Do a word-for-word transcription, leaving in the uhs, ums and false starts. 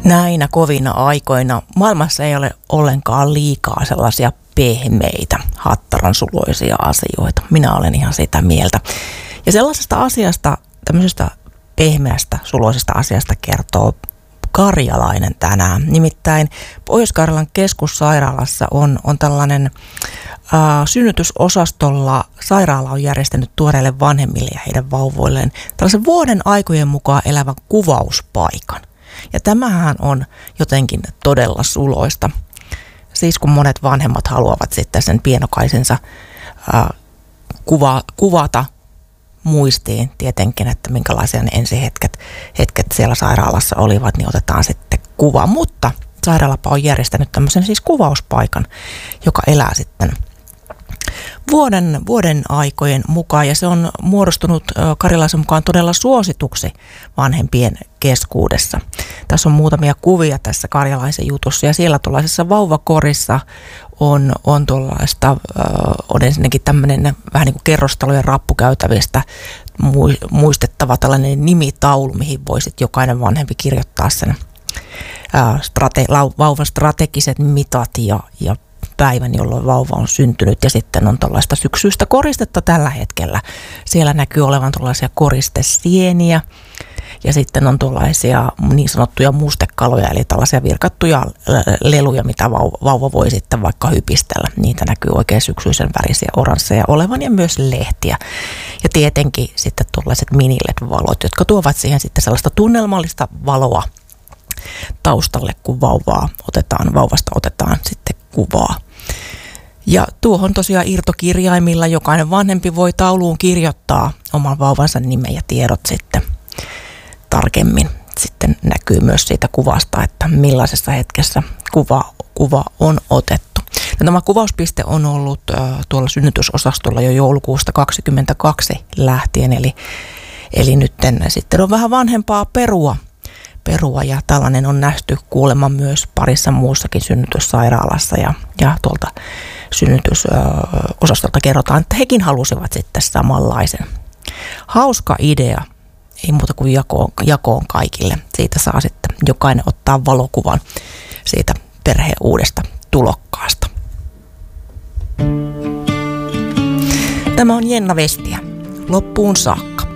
Näinä kovina aikoina maailmassa ei ole ollenkaan liikaa sellaisia pehmeitä, hattaran suloisia asioita. Minä olen ihan sitä mieltä. Ja sellaisesta asiasta, tämmöisestä pehmeästä, suloisesta asiasta kertoo karjalainen tänään. Nimittäin Pohjois-Karjalan keskussairaalassa on, on tällainen äh, synnytysosastolla sairaala on järjestänyt tuoreille vanhemmille ja heidän vauvoilleen tällaisen vuoden aikojen mukaan elävän kuvauspaikan. Ja tämähän on jotenkin todella suloista. Siis kun monet vanhemmat haluavat sitten sen pienokaisensa äh, kuva, kuvata muistiin tietenkin, että minkälaisia ne ensihetket hetket siellä sairaalassa olivat, niin otetaan sitten kuva. Mutta sairaalapa on järjestänyt tämmöisen siis kuvauspaikan, joka elää sitten vuoden, vuoden aikojen mukaan. Ja se on muodostunut karjalaisen mukaan todella suosituksi vanhempien keskuudessa. Tässä on muutamia kuvia tässä karjalaisen jutussa ja siellä tuollaisessa vauvakorissa on, on tuollaista, äh, on ensinnäkin tämmöinen vähän niin kuin kerrostalojen rappukäytävistä muistettava tällainen nimitaulu, mihin voisit jokainen vanhempi kirjoittaa sen äh, strate, vauvan strategiset mitat ja, ja päivän, jolloin vauva on syntynyt, ja sitten on tuollaista syksyistä koristetta tällä hetkellä. Siellä näkyy olevan tuollaisia koristesieniä ja sitten on tuollaisia niin sanottuja mustekaloja, eli tällaisia virkattuja leluja, mitä vauva voi sitten vaikka hypistellä. Niitä näkyy oikein syksyisen värisiä oransseja olevan ja myös lehtiä. Ja tietenkin sitten tuollaiset mini L E D-valot, jotka tuovat siihen sitten sellaista tunnelmallista valoa taustalle, kun vauvaa otetaan, vauvasta otetaan sitten kuvaa. Ja tuohon tosiaan irtokirjaimilla jokainen vanhempi voi tauluun kirjoittaa oman vauvansa nimen ja tiedot sitten tarkemmin. Sitten näkyy myös siitä kuvasta, että millaisessa hetkessä kuva, kuva on otettu. Ja tämä kuvauspiste on ollut äh, tuolla synnytysosastolla jo joulukuusta kaksikymmentäkaksi lähtien, eli, eli nyt sitten on vähän vanhempaa perua. perua ja tällainen on nähty kuulemma myös parissa muussakin synnytyssairaalassa ja, ja tuolta synnytysosastolta kerrotaan, että hekin halusivat sitten samanlaisen. Hauska idea, ei muuta kuin jakoon, jakoon kaikille. Siitä saa sitten jokainen ottaa valokuvan siitä perheen uudesta tulokkaasta. Tämä on Jenna Vestiä. Loppuun saakka.